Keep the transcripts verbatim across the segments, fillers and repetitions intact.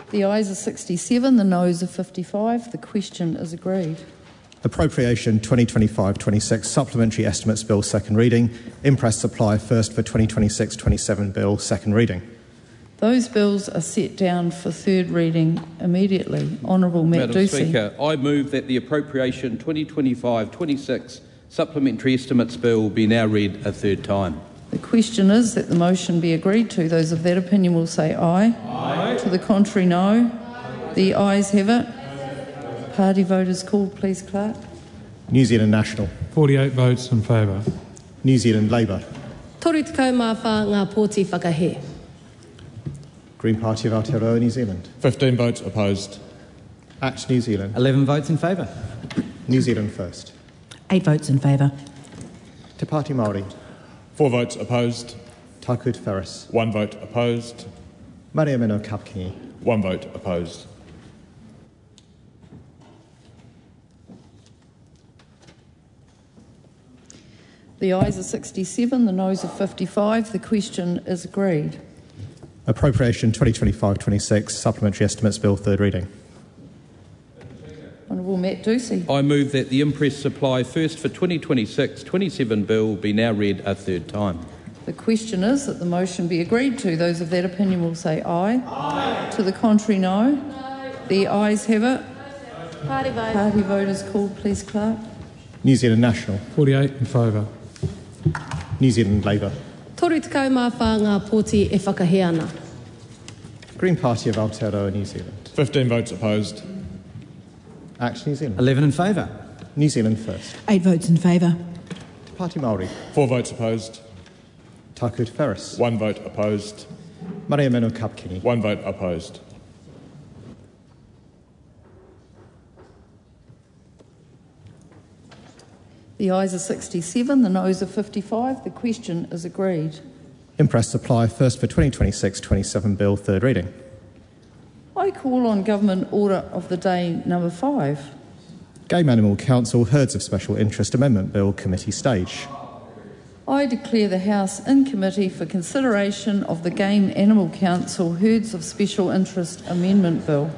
The ayes are sixty-seven, the noes are fifty-five. The question is agreed. Appropriation twenty twenty-five twenty-six Supplementary Estimates Bill, second reading. Impress Supply first for twenty twenty-six twenty-seven Bill, second reading. Those bills are set down for third reading immediately. Honourable Matt Madam Doocy. Speaker, I move that the Appropriation twenty twenty-five twenty-six Supplementary Estimates Bill be now read a third time. The question is that the motion be agreed to. Those of that opinion will say aye. Aye. To the contrary, no. The ayes have it. Party vote is called, please, Clerk. New Zealand National. forty-eight votes in favour. New Zealand Labour. Toru te kaumawha ngā pōti whakahe. Green Party of Aotearoa New Zealand. fifteen votes opposed. Act New Zealand. eleven votes in favour. New Zealand First. Eight votes in favour. Te Pāti Māori. Four votes opposed. Takut Ferris. One vote opposed. Maria Meno Kapkingi. One vote opposed. The ayes are sixty-seven, the noes are fifty-five. The question is agreed. Appropriation twenty twenty-five twenty-six Supplementary Estimates Bill, third reading. Honourable Matt Doocy. I move that the Impress Supply first for twenty twenty-six twenty-seven Bill be now read a third time. The question is that the motion be agreed to. Those of that opinion will say aye. Aye. To the contrary, no. No. The ayes have it. Party vote. Party vote is called, please, Clerk. New Zealand National. forty-eight in favour. New Zealand Labour. Toru te kaumawha ngā pōti e whakahe ana. Green Party of Aotearoa New Zealand. fifteen votes opposed. Act New Zealand. eleven in favour. New Zealand First. Eight votes in favour. Te Pāti Māori. Four votes opposed. Takut Ferris. One vote opposed. Maria Meno Kapkingi. One vote opposed. The ayes are sixty-seven, the noes are fifty-five. The question is agreed. Impress Supply first for twenty twenty-six twenty-seven Bill, third reading. I call on Government Order of the Day number five. Game Animal Council Herds of Special Interest Amendment Bill, committee stage. I declare the House in committee for consideration of the Game Animal Council Herds of Special Interest Amendment Bill.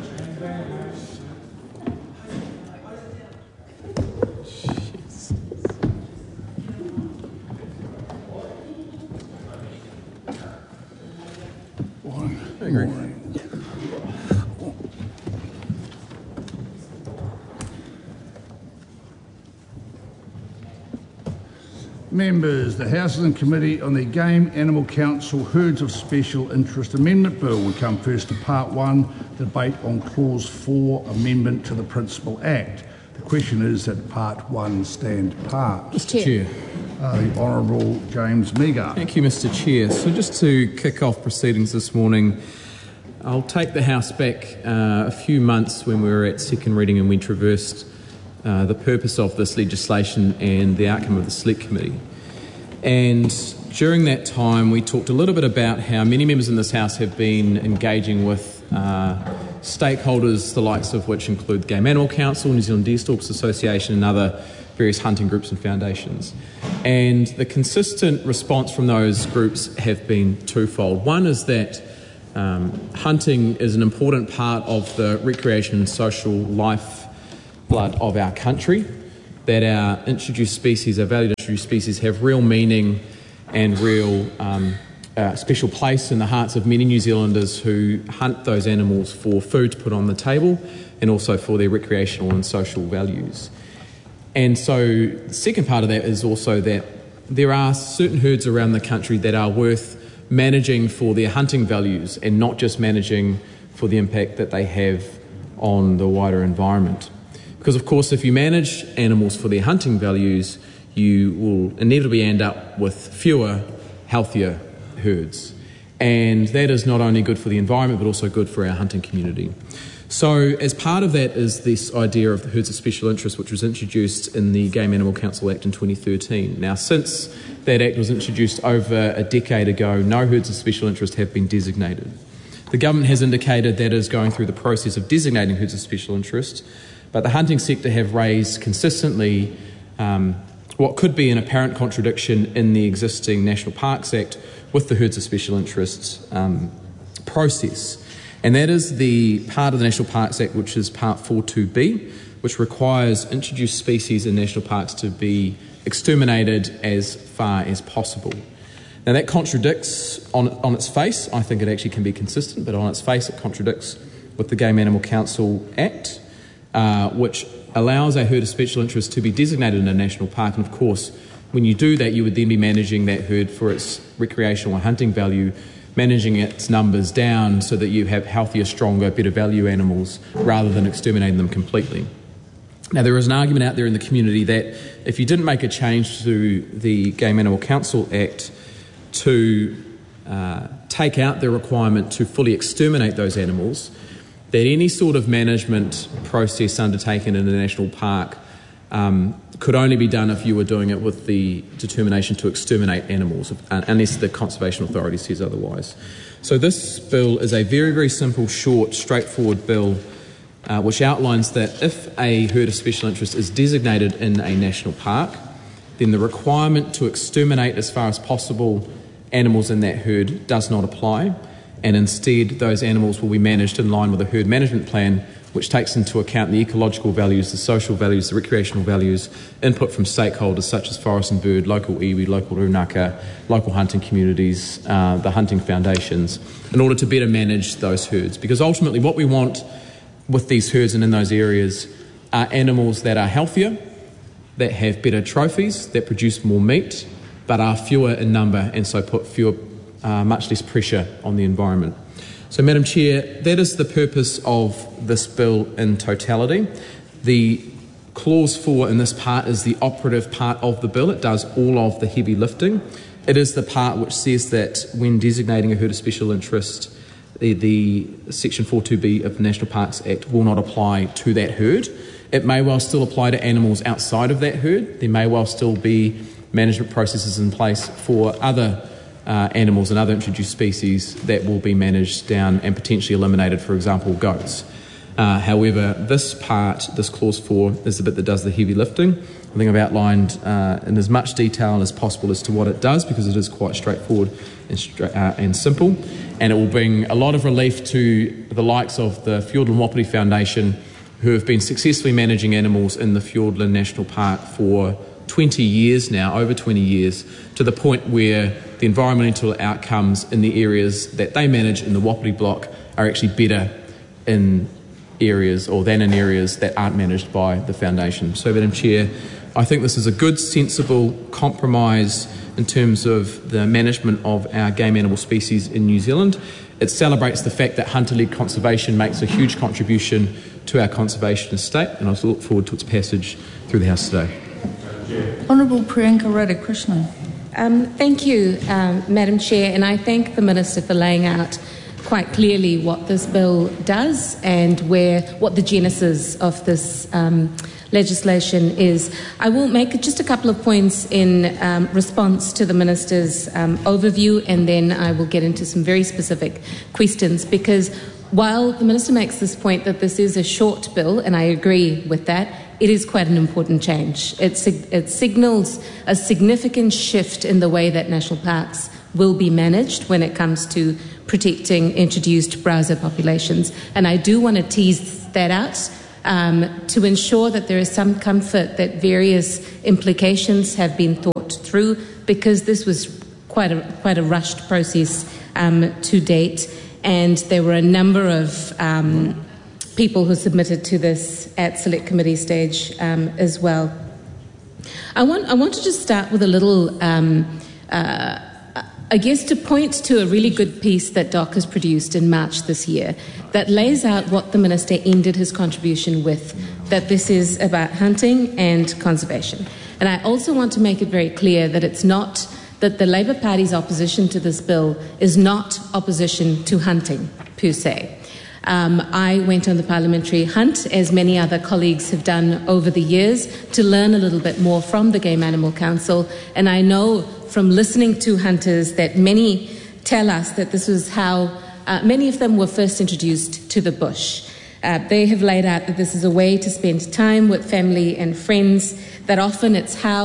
Members, the House is in committee on the Game Animal Council Herds of Special Interest Amendment Bill. We come first to Part one, debate on Clause four, Amendment to the Principal Act. The question is that Part one stand part. Mister Chair. Uh, the Honourable James Meagher. Thank you, Mister Chair. So just to kick off proceedings this morning, I'll take the House back uh, a few months when we were at second reading and we traversed Uh, the purpose of this legislation and the outcome of the Select Committee. And during that time, we talked a little bit about how many members in this House have been engaging with uh, stakeholders, the likes of which include the Game Animal Council, New Zealand Deerstalkers Association and other various hunting groups and foundations. And the consistent response from those groups have been twofold. One is that um, hunting is an important part of the recreation and social life blood of our country, that our introduced species, our valued introduced species, have real meaning and real um, uh, special place in the hearts of many New Zealanders who hunt those animals for food to put on the table and also for their recreational and social values. And so the second part of that is also that there are certain herds around the country that are worth managing for their hunting values and not just managing for the impact that they have on the wider environment. Because, of course, if you manage animals for their hunting values, you will inevitably end up with fewer, healthier herds. And that is not only good for the environment, but also good for our hunting community. So, as part of that is this idea of the herds of special interest, which was introduced in the Game Animal Council Act in twenty thirteen. Now, since that Act was introduced over a decade ago, no herds of special interest have been designated. The government has indicated that it is going through the process of designating herds of special interest, but the hunting sector have raised consistently um, what could be an apparent contradiction in the existing National Parks Act with the herds of special interests um, process. And that is the part of the National Parks Act which is Part four two B, which requires introduced species in national parks to be exterminated as far as possible. Now that contradicts, on, on its face, I think it actually can be consistent, but on its face it contradicts with the Game Animal Council Act, uh, which allows a herd of special interest to be designated in a national park. And of course, when you do that, you would then be managing that herd for its recreational and hunting value, managing its numbers down so that you have healthier, stronger, better value animals rather than exterminating them completely. Now, there is an argument out there in the community that if you didn't make a change to the Game Animal Council Act to uh, take out the requirement to fully exterminate those animals, that any sort of management process undertaken in a national park um, could only be done if you were doing it with the determination to exterminate animals, unless the Conservation Authority says otherwise. So this bill is a very, very simple, short, straightforward bill uh, which outlines that if a herd of special interest is designated in a national park, then the requirement to exterminate as far as possible animals in that herd does not apply, and instead those animals will be managed in line with a herd management plan which takes into account the ecological values, the social values, the recreational values, input from stakeholders such as Forest and Bird, local iwi, local rūnaka, local hunting communities, uh, the hunting foundations, in order to better manage those herds. Because ultimately what we want with these herds and in those areas are animals that are healthier, that have better trophies, that produce more meat, but are fewer in number and so put fewer, uh, much less pressure on the environment. So, Madam Chair, that is the purpose of this bill in totality. The clause four in this part is the operative part of the bill. It does all of the heavy lifting. It is the part which says that when designating a herd of special interest, the, the Section four two B of the National Parks Act will not apply to that herd. It may well still apply to animals outside of that herd. There may well still be management processes in place for other uh, animals and other introduced species that will be managed down and potentially eliminated, for example, goats. Uh, however, this part, this clause four, is the bit that does the heavy lifting. I think I've outlined uh, in as much detail as possible as to what it does, because it is quite straightforward and, stra- uh, and simple, and it will bring a lot of relief to the likes of the Fiordland Wapiti Foundation, who have been successfully managing animals in the Fiordland National Park for twenty years now, over twenty years, to the point where the environmental outcomes in the areas that they manage in the Wapiti block are actually better in areas or than in areas that aren't managed by the foundation. So, Madam Chair, I think this is a good, sensible compromise in terms of the management of our game animal species in New Zealand. It celebrates the fact that hunter-led conservation makes a huge contribution to our conservation estate, and I also look forward to its passage through the House today. Honourable Priyanka Radhakrishnan. Um, thank you, um, Madam Chair, and I thank the Minister for laying out quite clearly what this bill does and where what the genesis of this um, legislation is. I will make just a couple of points in um, response to the Minister's um, overview, and then I will get into some very specific questions, because while the Minister makes this point that this is a short bill, and I agree with that, it is quite an important change. It, sig- it signals a significant shift in the way that national parks will be managed when it comes to protecting introduced browser populations. And I do want to tease that out um, to ensure that there is some comfort that various implications have been thought through, because this was quite a, quite a rushed process um, to date. And there were a number of um, people who submitted to this at select committee stage um, as well. I want, I want to just start with a little, um, uh, I guess, to point to a really good piece that Doc has produced in March this year that lays out what the Minister ended his contribution with, that this is about hunting and conservation. And I also want to make it very clear that it's not that the Labour Party's opposition to this bill is not opposition to hunting per se. Um, I went on the parliamentary hunt, as many other colleagues have done over the years, to learn a little bit more from the Game Animal Council, and I know from listening to hunters that many tell us that this was how uh, many of them were first introduced to the bush. Uh, they have laid out that this is a way to spend time with family and friends, that often it's how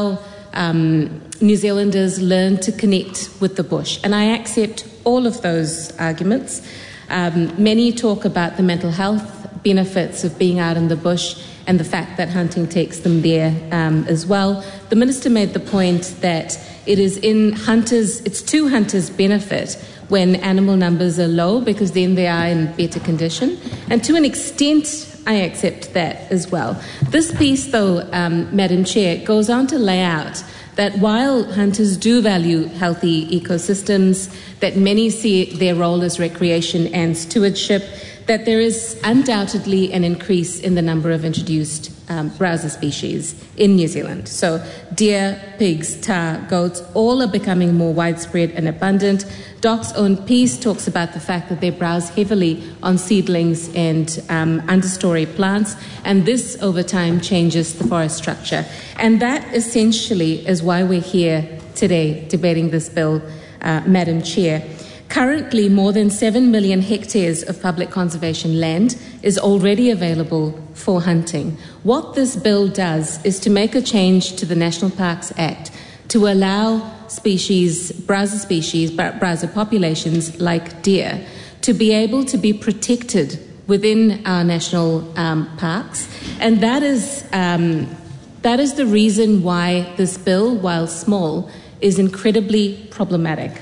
um, New Zealanders learn to connect with the bush. And I accept all of those arguments. Um, many talk about the mental health benefits of being out in the bush and the fact that hunting takes them there um, as well. The Minister made the point that it is in hunters, it's to hunters' benefit when animal numbers are low, because then they are in better condition. And to an extent, I accept that as well. This piece, though, um, Madam Chair, goes on to lay out that while hunters do value healthy ecosystems, that many see their role as recreation and stewardship, that there is undoubtedly an increase in the number of introduced um, browser species in New Zealand. So deer, pigs, tahr, goats, all are becoming more widespread and abundant. DOC's own piece talks about the fact that they browse heavily on seedlings and um, understory plants, and this over time changes the forest structure. And that essentially is why we're here today debating this bill, uh, Madam Chair. Currently, more than seven million hectares of public conservation land is already available for hunting. What this bill does is to make a change to the National Parks Act to allow species, browser species, browser populations like deer, to be able to be protected within our national um, parks. And that is, um, that is the reason why this bill, while small, is incredibly problematic.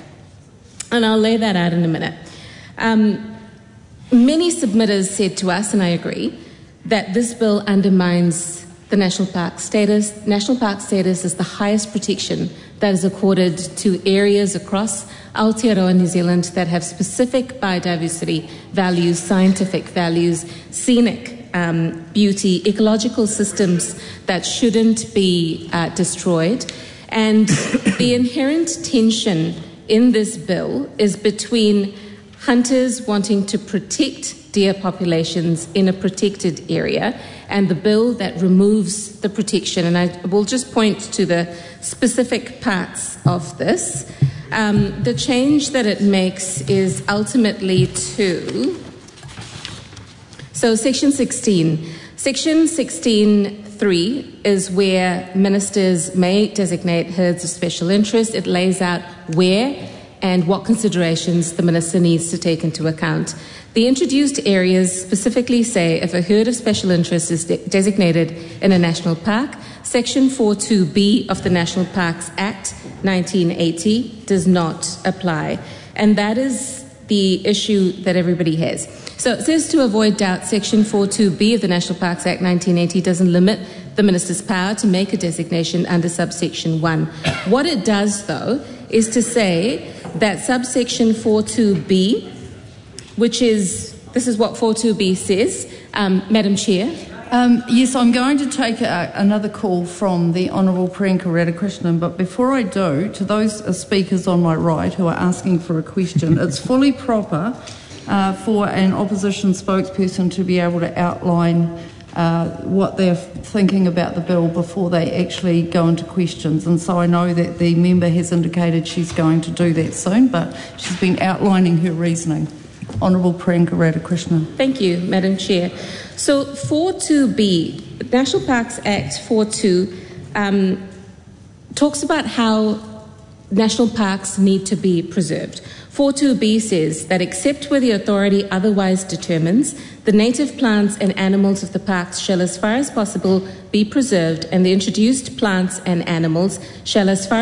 And I'll lay that out in a minute. Um, many submitters said to us, and I agree, that this bill undermines the national park status. National park status is the highest protection that is accorded to areas across Aotearoa, New Zealand, that have specific biodiversity values, scientific values, scenic um, beauty, ecological systems that shouldn't be uh, destroyed. And the inherent tension in this bill is between hunters wanting to protect deer populations in a protected area and the bill that removes the protection. And I will just point to the specific parts of this. Um, the change that it makes is ultimately to, so section sixteen. Section sixteen three is where ministers may designate herds of special interest. It lays out where and what considerations the minister needs to take into account. The introduced areas specifically say if a herd of special interest is de- designated in a national park, Section forty-two B of the National Parks Act nineteen eighty does not apply. And that is the issue that everybody has. So it says to avoid doubt, Section forty-two B of the National Parks Act nineteen eighty doesn't limit the minister's power to make a designation under subsection one. What it does, though, is to say that subsection forty-two B, which is, this is what forty-two B says, um, Madam Chair. Um, yes, I'm going to take a, another call from the Honourable Priyanka Radhakrishnan, but before I do, to those uh, speakers on my right who are asking for a question, it's fully proper uh, for an opposition spokesperson to be able to outline uh, what they're thinking about the bill before they actually go into questions. And so I know that the member has indicated she's going to do that soon, but she's been outlining her reasoning. Honourable Priyanka Radhakrishnan. Thank you, Madam Chair. So forty-two B, National Parks Act forty-two, um, talks about how national parks need to be preserved. forty-two B says that except where the authority otherwise determines, the native plants and animals of the parks shall as far as possible be preserved, and the introduced plants and animals shall as far